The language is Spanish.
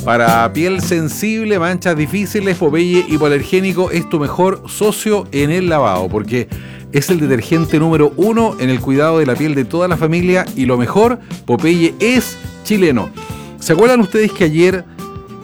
Para piel sensible, manchas difíciles, Popeye hipoalergénico es tu mejor socio en el lavado, porque es el detergente número 1 en el cuidado de la piel de toda la familia y lo mejor, Popeye es chileno. ¿Se acuerdan ustedes que ayer